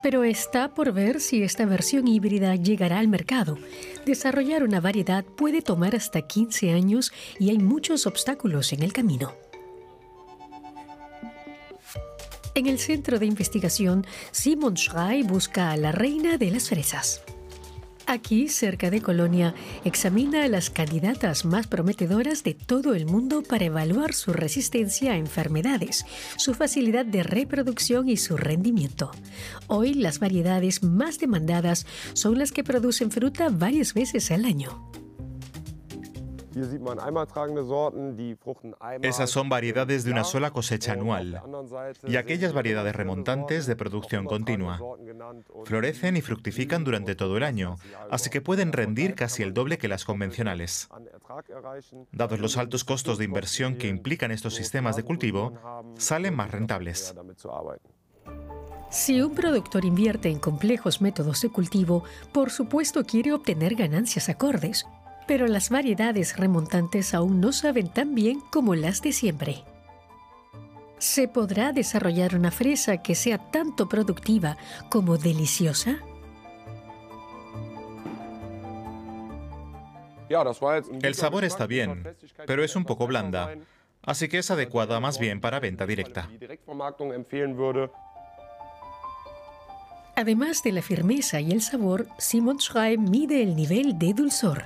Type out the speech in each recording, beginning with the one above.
Pero está por ver si esta versión híbrida llegará al mercado. Desarrollar una variedad puede tomar hasta 15 años y hay muchos obstáculos en el camino. En el centro de investigación, Simon Schrey busca a la reina de las fresas. Aquí, cerca de Colonia, examina a las candidatas más prometedoras de todo el mundo para evaluar su resistencia a enfermedades, su facilidad de reproducción y su rendimiento. Hoy, las variedades más demandadas son las que producen fruta varias veces al año. Esas son variedades de una sola cosecha anual y aquellas variedades remontantes de producción continua. Florecen y fructifican durante todo el año, así que pueden rendir casi el doble que las convencionales. Dados los altos costos de inversión que implican estos sistemas de cultivo, salen más rentables. Si un productor invierte en complejos métodos de cultivo, por supuesto quiere obtener ganancias acordes. Pero las variedades remontantes aún no saben tan bien como las de siempre. ¿Se podrá desarrollar una fresa que sea tanto productiva como deliciosa? El sabor está bien, pero es un poco blanda, así que es adecuada más bien para venta directa. Además de la firmeza y el sabor, Simon Schrey mide el nivel de dulzor.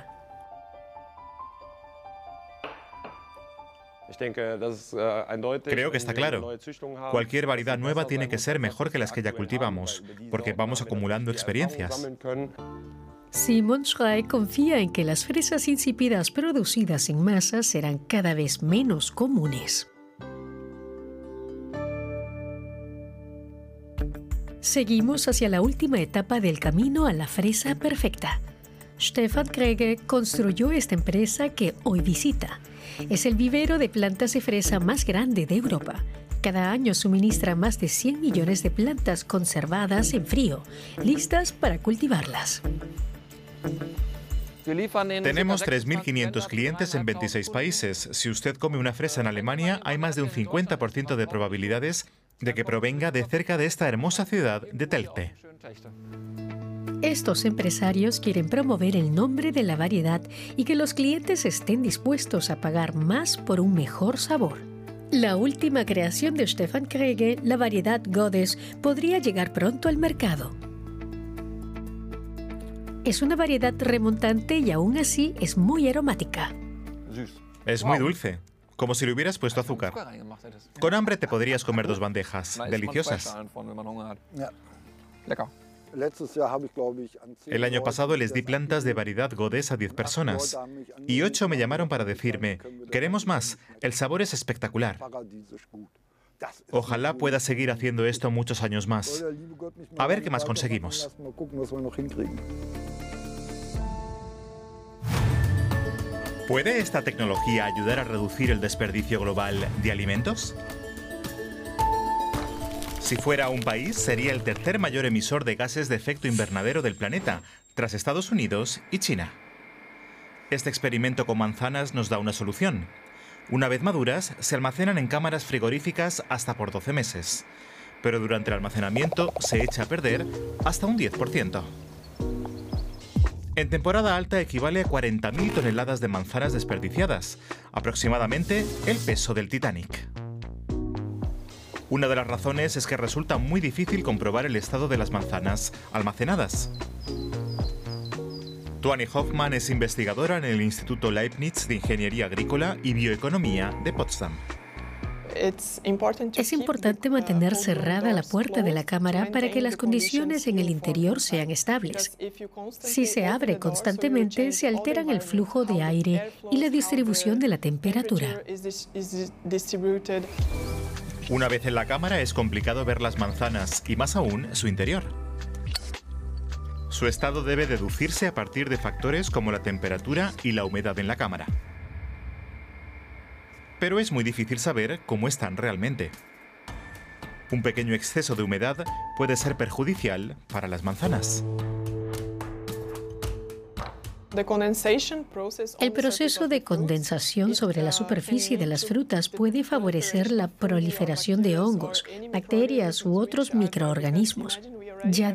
Creo que está claro. Cualquier variedad nueva tiene que ser mejor que las que ya cultivamos, porque vamos acumulando experiencias. Simon Schrey confía en que las fresas insípidas producidas en masa serán cada vez menos comunes. Seguimos hacia la última etapa del camino a la fresa perfecta. Stefan Krege construyó esta empresa que hoy visita. Es el vivero de plantas de fresa más grande de Europa. Cada año suministra más de 100 millones de plantas conservadas en frío, listas para cultivarlas. Tenemos 3.500 clientes en 26 países. Si usted come una fresa en Alemania, hay más de un 50% de probabilidades de que provenga de cerca de esta hermosa ciudad de Telgte. Estos empresarios quieren promover el nombre de la variedad y que los clientes estén dispuestos a pagar más por un mejor sabor. La última creación de Stefan Krege, la variedad Goddess, podría llegar pronto al mercado. Es una variedad remontante y aún así es muy aromática. Es muy dulce, como si le hubieras puesto azúcar. Con hambre te podrías comer 2 bandejas, deliciosas. El año pasado les di plantas de variedad Goddess a 10 personas y 8 me llamaron para decirme, queremos más, el sabor es espectacular. Ojalá pueda seguir haciendo esto muchos años más. A ver qué más conseguimos. ¿Puede esta tecnología ayudar a reducir el desperdicio global de alimentos? Si fuera un país, sería el tercer mayor emisor de gases de efecto invernadero del planeta, tras Estados Unidos y China. Este experimento con manzanas nos da una solución. Una vez maduras, se almacenan en cámaras frigoríficas hasta por 12 meses. Pero durante el almacenamiento se echa a perder hasta un 10%. En temporada alta equivale a 40.000 toneladas de manzanas desperdiciadas, aproximadamente el peso del Titanic. Una de las razones es que resulta muy difícil comprobar el estado de las manzanas almacenadas. Tuani Hoffmann es investigadora en el Instituto Leibniz de Ingeniería Agrícola y Bioeconomía de Potsdam. Es importante mantener cerrada la puerta de la cámara para que las condiciones en el interior sean estables. Si se abre constantemente, se alteran el flujo de aire y la distribución de la temperatura. Una vez en la cámara es complicado ver las manzanas y más aún su interior. Su estado debe deducirse a partir de factores como la temperatura y la humedad en la cámara. Pero es muy difícil saber cómo están realmente. Un pequeño exceso de humedad puede ser perjudicial para las manzanas. El proceso de condensación sobre la superficie de las frutas puede favorecer la proliferación de hongos, bacterias u otros microorganismos. Ya